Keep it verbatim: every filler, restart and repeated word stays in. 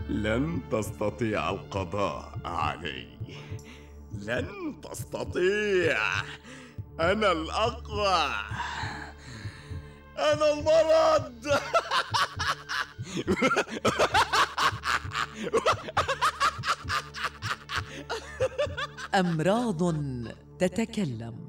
لن تستطيع القضاء علي، لن تستطيع. أنا الأقوى، أنا المرض. أمراض تتكلم.